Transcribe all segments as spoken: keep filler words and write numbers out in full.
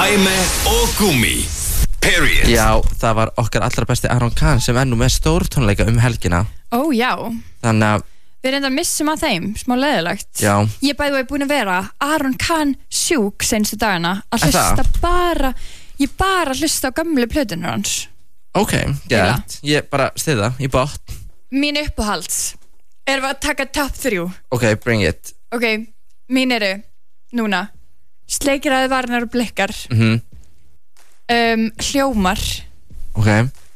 Hæme og Gúmi Period. Já, það var okkar allra besti Aron Kahn sem er nú með stórtónleika um helgina. Ó, já. Þannig að við reyndar missum að þeim, smá leiðilegt. Já. Ég bæði að búin að vera Aron Kahn sjúk senstu dagana að Er hlusta það? bara ég bara hlusta á gamlu plötunur hans. Ok, gett. Ég bara stiða í botn. Mín uppáhalds. Erum við að taka top þrjú? Ok, bring it. Ok, mín eru núna Sleikiraði varnar og blikkar. Mhm. um, Hljómar. Ok.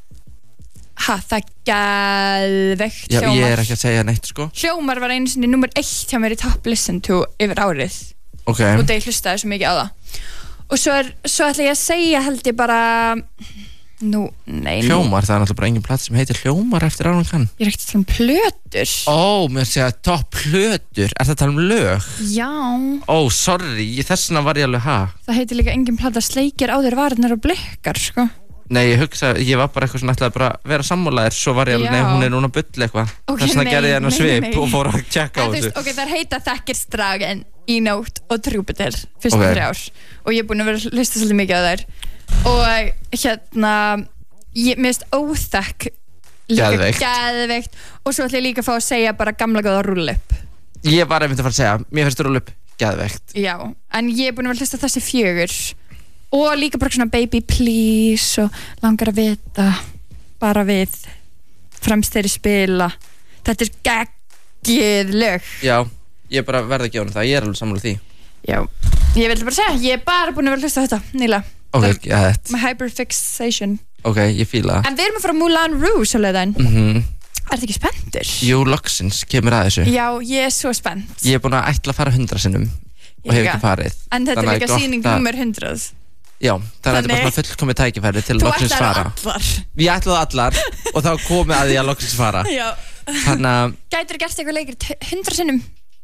Ha, það geðveikt Já, hljómar. ég er ekki að segja neitt sko. Hljómar var einu sinni nummer eitt hjá mér í top listen to yfir árið. Ok. Og það ég hlustaði svo mikið á það. Og svo, er, svo ætla ég að segja held ég bara Nú, nei nú. Hljómar, það er náttúrulega bara engin plats sem heitir Hljómar eftir Aron Kahn. Ég er ekkert að tala um plötur. Ó, mér segja topp plötur. Er það að tala um lög? Já. Ó, sorry, þessna var ég alveg ha. Það heitir líka engin plata Sleikir á þér varnar og blikkar, sko. Nei, ég hugsa, ég var bara eitthvað svona ætlaði bara að vera sammálaðir, svo var ég alveg, nei, Já. hún er núna bull eitthvað. Ok, Þess vegna nei, gerði ég hennar nei, svip nei. og fór að tjekka á En þú þessu. veist, ok, það heita Þekkirstragen í Nótt og Trúbeter fyrstu Ok. okay. þrjár og ég er búin að vera að hlusta svolítið mikið á þær og hérna ég mist óþekk líka Geðveikt. geðveikt og svo ætla ég líka að fá að segja bara gamla góða rúllup. Ég var einmitt að fara að segja, mér finnst rúll upp geðveikt. Já, en ég er búin að vera að hlusta á þessi fjögur og líka bara svona Baby Please og Langar að vita bara við fremst þeirri spila. Þetta er geggjuð lög. Já, ég bara verði að gefa henni það, ég er alveg sammála því. Já, ég vildi bara segja, ég er bara búin að vera að hlusta á þetta, nýlega. Ok, geðveikt. Með hyperfixation. Ok, ég fíla það. En við erum að fara Moulin Rouge á leiðin. Mhm. Ertu ekki spenntur? Jú, loksins kemur að þessu. Já, ég er svo spennt. Ég er búin að ætla að fara hundra sinnum og hef Líka. ekki farið. En þetta Þannig er að líka gott sýning að- nummer hundrað. Já, þannig að þetta er bara Þannig- svona fullkomið tækifæri til að Þú loksins ætlar fara. allar. Ég ætlaði allar og þá komið að því að loksins fara. Já. Þannig að, Gætirðu gert eitthvað leikir t- hundrað sinnum?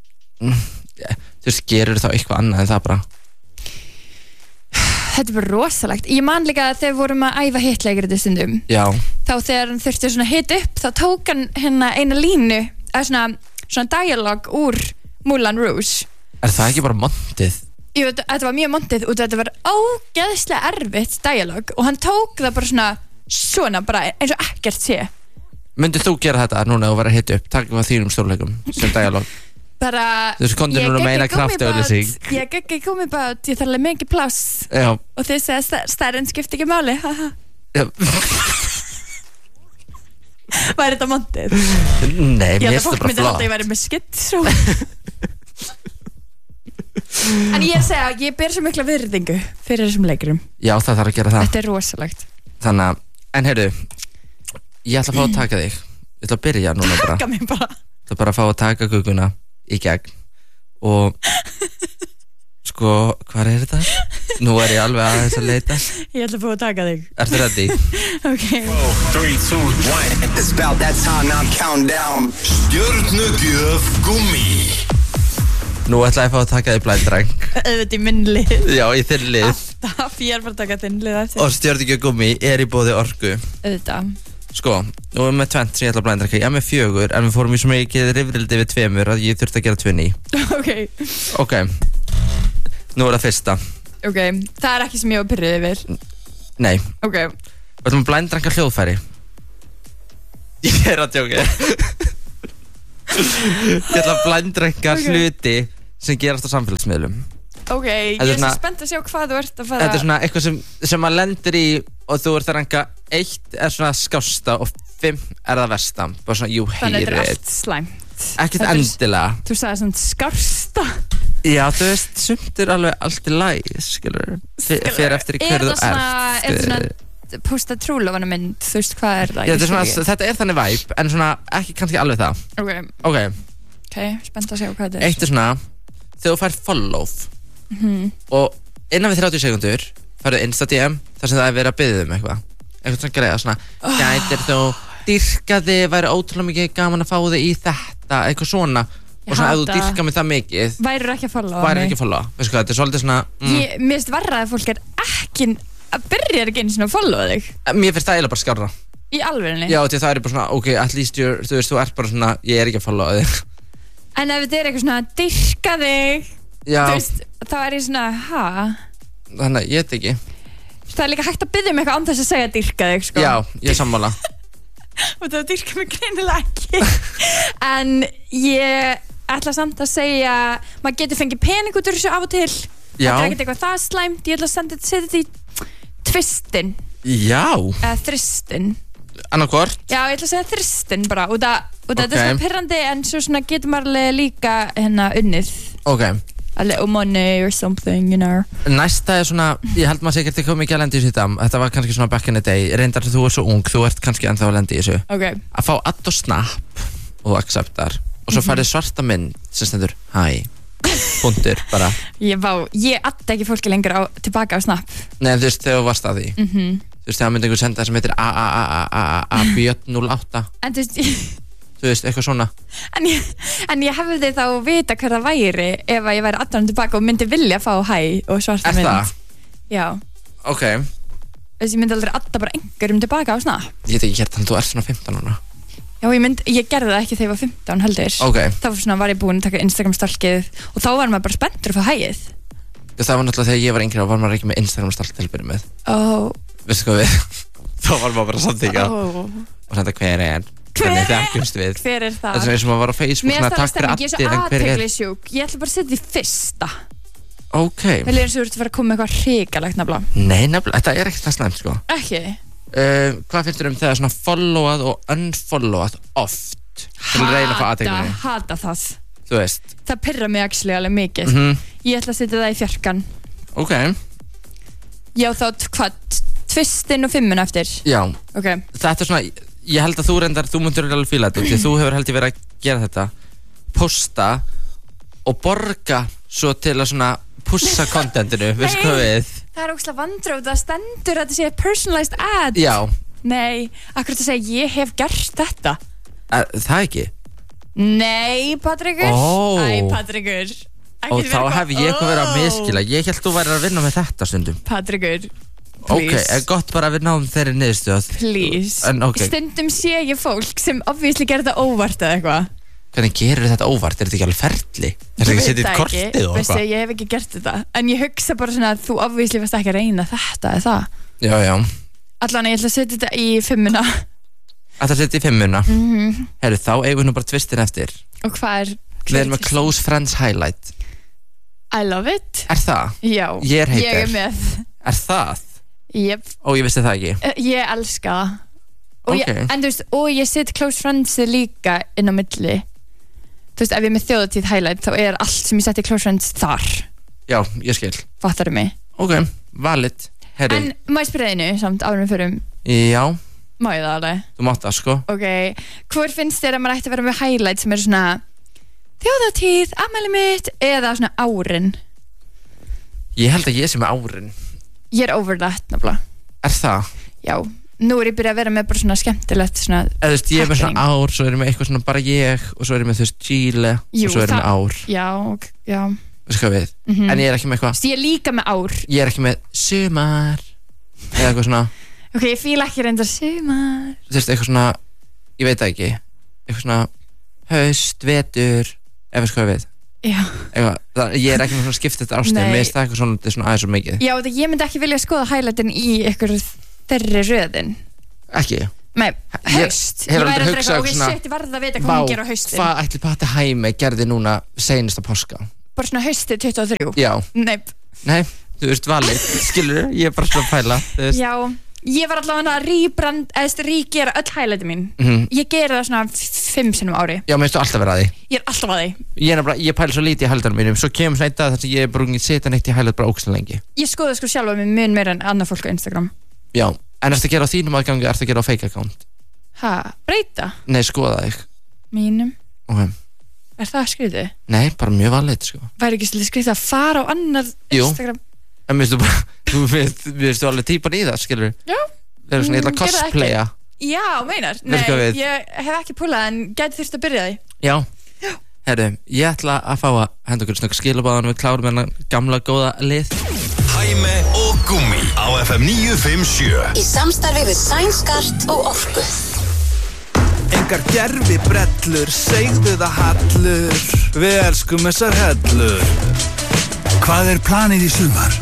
þú veist, gerur þá eitthvað annað en það bara. Þetta er bara rosalegt. Ég man líka að þegar við vorum að æfa hitleikir þetta stundum. Já. Þá þegar hann þurfti svona hit upp, þá tók hann hérna eina línu, eða svona, svona dialog úr Moulin Rouge. Er það ekki bara montið? Jú, þetta, þetta var mjög montið og þetta var ógeðslega erfitt dialog og hann tók það bara svona svona bara eins og ekkert sé. Myndið þú gera þetta núna og vera að hita upp, taka við þínum stórleikum sem dialog? Bara Þú veist, komdu núna að meina kraftauglýsing. Ég gekk ekki komið bát, ég þarf alveg mikið pláss Já. og þið segja að stærðin skipti ekki máli, haha. Já. Var þetta montið? Nei, Ég mér held að finnst fólk það bara myndi halda að flott. ég væri með skitt svo. En ég er að segja, ég ber svo mikla virðingu fyrir þessum leikurum. Já, það þarf að gera það. Þetta er rosalegt. Þannig að, en heyrðu, ég ætla að fá að taka þig. Ég ætla að byrja núna bara. Taka mig bara. Ég ætla bara að fá að taka guguna í gegn og sko, hvað er þetta? Nú er ég alveg aðeins að leita. Ég ætla að fá að taka þig. Ertu ready? Ok. three, two, one It's about that time, now I'm counting down Stjörnugjöf Gúmi Nú ætla ég að fá að taka þig blændræng. Auðvitað í minn lið. Já, í þinn lið. Alltaf, ég er bara að taka þinn lið eftir. Og stjörnugjöf Gúmi er í boði orku. Auðvitað. Sko, nú er með tvent sem ég ætla að blændrækka. Ég er með fjögur, en við fórum í svo mikið rifrildi við tveimur að ég þurfti að gera tvunni. Ok. Ok, nú er það fyrsta. Ok, það er ekki sem ég var pyrrið yfir. Nei, Ok. við ætlum að blændrækka hljóðfæri. Ég er að tjóka. Ég ætla að blændrækka Ok. hluti sem gerast á samfélagsmiðlum. Ok, ég Þetta er er svo svona- spennt að sjá hvað þú ert að fara. Þetta er svona eitthvað sem, sem maður lendir í og þú ert að ranka eitt er svona skásta og fimm er það versta. Bara svona, jú, Þannig þetta er heyrið. allt slæmt. Ekkert Þetta er- endilega. Þú sagði svona skársta. Já, þú veist, sumt er alveg allt í lagi, skilur. Fyrir eftir í Er hverju þetta þú svona, ert. er þetta svona posta trúlofana mynd, þú veist hvað er það? Já, þetta er Ég svona, skil ekki. þetta er þannig væp, en svona ekki kannski alveg það. Ok, Ok, ok, spennt að sjá hvað þetta er. eitt er svona, þegar þú fær follow Mhm. og innan við þrjátíu sekundur færðu Insta D M þar sem það er verið að biðja um eitthvað. Eitthvað svona greiða, svona, Oh. gætir þú dyrka þig, væri ótrúlega mikið gaman að fá þig í þetta, eitthvað svona. Ég Og svona, ef þú hata- dyrka mig það mikið, Værur ekki að followa væri mig? ekki að followa. Veistu hvað, þetta er svolítið svona, mm, Ég, mér finnst verra að fólk er ekki að byrja ekki einu sinni að followa þig. mér finnst það eiginlega bara skárra. Í alvörinni. Já, því það er bara svona, ok, at least you're, þú veist, þú ert bara svona, ég er ekki að followa þig. En ef þetta er eitthvað svona dyrka þig, Já, þú veist, þá er ég svona, ha? Þannig að ég veit ekki. Það er líka hægt að biðja um eitthvað án þess að segja dýrka þig, sko. Já, ég er sammála. Og það dýrka mig greinilega ekki. En ég ætla samt að segja, maður getur fengið pening út úr þessu af og til. Já. Þetta er ekkert eitthvað það slæmt. Ég ætla að senda, setja þetta í tvistin. Já. Eða þristin. Annarkvort. Já, ég ætla að segja þristin bara. Og það, og Ok. þetta er svona pirrandi, en svo svona getur maður alveg líka hérna unnið. Ok. A little money or something, you know. Næsta er svona, ég held maður sikkert ekki mikið að lendi í þessu þetta. Þetta var kannski svona back in the day. Reyndar þú er svo ung, þú ert kannski ennþá að lendi í þessu. Ok. Að fá add og snap og þú acceptar. Og svo Mhm. færið svarta mynd sem stendur hæ. Punktur, bara. Ég vá, ég adda ekki fólki lengur á, tilbaka á Snap. Nei, þú veist, þegar þú varst að því. Mhm. Þú veist, þegar myndi einhver senda sem heitir a a a a a a björn núll átta. En þú veist, ég, Þú veist, eitthvað svona. en ég, en ég hefði þá vita hver það væri ef að ég væri addan tilbaka og myndi vilja fá hæ og svarta Er mynd. það? Já. Ok. Þess að ég myndi aldrei adda bara einhverjum tilbaka á Snap. Ég veit ekki hérna, þannig að þú ert svona fimmtán núna. Já, ég, mynd, ég gerði það ekki þegar ég var fimmtán heldur. Ok. Þá var, svona, var ég búin að taka Instagram-stalkið og þá var maður bara spenntur að fá hæið. Það var náttúrulega þegar ég var yngri og var maður ekki með Instagram-stalt til að byrja með. Ó. Veistu hvað við? Þá var maður bara samþykja Ó. og senda hver er hvernig þekkjumst við. Hver er það? Þetta er eins og maður var á Facebook Mér svona finnst það takk fyrir stemming, ég er allir svo en hver er. athyglisjúk. Ég ætla bara að setja því fyrsta. Ok. Vel er eins og þú ert að fara að koma með eitthvað hrikalegt nafnilega. Nei, nefnilega, þetta er ekkert það slæmt sko. Ekki? Uh, hvað finnst þér um þegar svona followað og unfollowað oft til að reyna að fá aðtegninni? Hata það. Þú veist. Það pirrar mig actually alveg mikið. Mhm. Ég ætla að setja það í fjarkan. Ok. Já, þá t- hvað? Tvistin og fimmuna eftir? Já. Ok. Þetta er svona, ég held að þú reyndar, þú myndir alveg fíla þetta því þú hefur held ég verið að gera þetta. Posta og borga svo til að svona pussa contentinu, veistu hvað við? Það er ógeðslega vandrætt, það stendur að þetta sé personalized ad. Já. Nei, akkur þetta segja, ég hef gert þetta. Er, það ekki? Nei, Patrikur. Ó. Æ, Patrikur. Og þá hef ég eitthvað verið að miskila. Ég held þú væri að vinna með þetta stundum. Patrikur, Ok, please. er gott bara að við náum þeirri niðurstöð. Please. En ok, Stundum sé ég fólk sem obviously gerir þetta óvart eða eitthvað. hvernig gerir þetta óvart? Er þetta ekki alveg ferli? Er þetta ekki setið í kortið og Veistu, eitthvað? ég hef ekki gert þetta. En ég hugsa bara svona að þú obviously varst ekki að reyna þetta eða það. Já, já. Allan ég ætla að setja þetta í fimmuna. Þetta setið í fimmuna. Mhm. Herru, þá eigum við nú bara tvistin eftir. Og hvað er? Við erum með Close Friends Highlight. I love it. Er það? Já, Ég er heitir. ég er með. Er það? Jep, Ó, ég vissi það ekki. Eh, ég elska það. Og Ok. ég, en þú veist, og ég set Close Friends líka inn á milli. Þú veist, ef ég er með þjóðatíð highlight þá er allt sem ég seti Close Friends þar. Já, ég skil. Fattar mig? Ok, valid. Herru, En má ég spyrja einu samt árum fyrir já, Má ég það alveg? þú mátt það sko. Ok, hvor finnst þér að maður ætti að vera með highlight sem er svona þjóðatíð, afmæli mitt eða svona árin? Ég held að ég sé með árin. Ég er over that nefnilega. Er það? Já, nú er ég byrjað að vera með bara svona skemmtilegt svona Eða þú veist, ég er með svona ár, svo er ég með eitthvað svona bara ég og svo er ég með þú veist Chile Jú, og svo er ég það- með ár. Já, ok, já. Veistu hvað við? Mhm. En ég er ekki með eitthvað, Þú veist, ég er líka með ár. ég er ekki með sumar eða eitthvað svona, Ok, ég fíla ekki reyndar sumar. þú veist, eitthvað svona, ég veit það ekki, eitthvað svona haust, vetur, eða veistu hvað við? Já. Eitthvað, það, ég er ekki með svona skipt þetta ástum, Nei. mér finnst það eitthvað svona, þetta er svona aðeins svo mikið. Já, þetta ég myndi ekki vilja skoða highlightin í ykkur þeirri röðin. Ekki? Nei, Ég- haust. hefur Ég væri aldrei aldrei hugsað eitthvað, ok, svona, shit, ég varð að vita hvað Vá, hún gerir á haustin. hvað ætli Patti Hæmi gerði núna seinasta páska? Bara svona hausti tuttugu og þrjú. Já, Nei, nei, þú veist, valið, skilur, ég er bara svona að pæla, þú veist. já. Ég var allavega að rýbrand, eða ríkera öll highlightin mín. Mhm. Ég geri það svona fimm sinnum á ári. Já, mér finnst þú alltaf vera að því. Ég er alltaf að því. Ég er bara, ég pæla svo lítið í hældunum mínum, svo kemur svona einn dag þar sem ég er bara ekki setja neitt í hæld bara ókslega lengi. Ég skoða sko sjálfa mig mun meira en annað fólk á Instagram. Já, en ertu að gera á þínum aðgangi, ertu að gera á fake account? Ha, breyta Nei, skoða þig. mínum. Ok, Er það skrítið? nei, bara mjög valið, sko. Væri ekki svolítið skrítið að fara á annað Jú. Instagram? En mér finnst þú bara, þú finnst þú alveg típan í það, skilur? Já. Það er svona, ég ætla Mm, að gerðu það ekki. cosplaya. Já, meinar. Veistu Nei, hvað við? ég hef ekki púlað en gæti þurft að byrja því. Já. Herru, ég ætla að fá að henda okkur snögg skilabáðan við klárum hennar gamla góða lið. Hæmi og Gummi á F M níu fimm sjö. Í samstarfi við Sænskart og Orku. Engar gerfi brellur, segðu það hallur. Við elskum þessar hellur. Hvað er planið í sumar?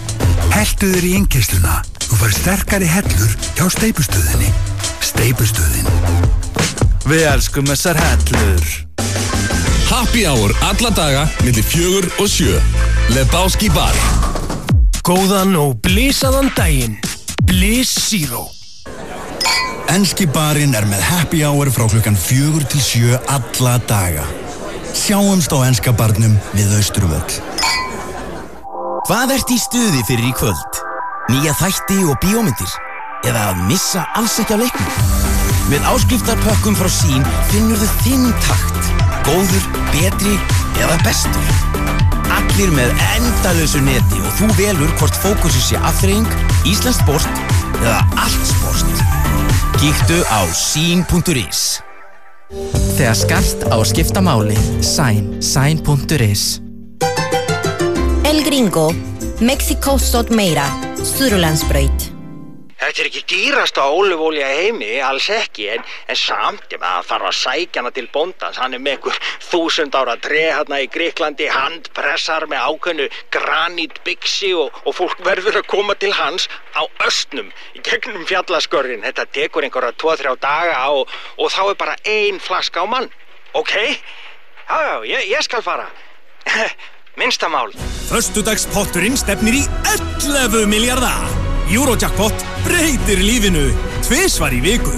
Heltu þér í innkeysluna. Þú fær sterkari hellur hjá Steypustöðinni. Steypustöðin. Við elskum þessar hellur. Happy hour alla daga milli fjögur og sjö. Lebowski bar. Góðan og blísaðan daginn. Bliss Zero. Enski barinn er með happy hour frá klukkan fjögur til sjö alla daga. Sjáumst á enska barnum við Austurvöll. Hvað ert í stuði fyrir í kvöld? Nýja þætti og bíómyndir? Eða að missa alls ekki á leiknum? Með áskriftarpökkum frá Sín finnur þið þinn takt. Góður, betri eða bestur. Allir með endalausu neti og þú velur hvort fókusið sé afþreying, íslenskt sport eða allt sport. Kíktu á sín punktur is. Þegar skart á að skipta máli, Sæn, sæn punktur is. El Gringo, Mexico sót meira, Suðurlandsbraut. Þetta er ekki dýrasta ólífólía í heimi, alls ekki, en, en samt ef að þarf að sækja hana til bóndans. Hann er með einhver þúsund ára tré hérna í Grikklandi, handpressar með ákveðnu granítbixi og, og fólk verður að koma til hans á östnum, í gegnum fjallaskörrin. Þetta tekur einhverja tvo til þrjá daga og, og þá er bara ein flaska á mann. Ok? Já, já, ég, ég skal fara. Minnsta mál. Föstudagspotturinn stefnir í ellefu milljarða. Eurojackpot breytir lífinu tvisvar í viku.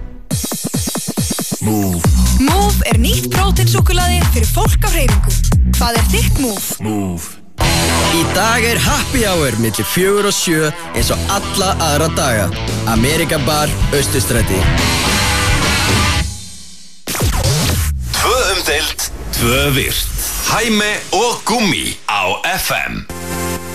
Move. Move er nýtt próteinsúkkulaði fyrir fólk á hreyfingu. Hvað er þitt Move? Move. Í dag er happy hour milli fjögur og sjö eins og alla aðra daga. Amerika bar, Austurstræti. Tvö umdeilt, tvö virt. Hæmi og Gummi á F M.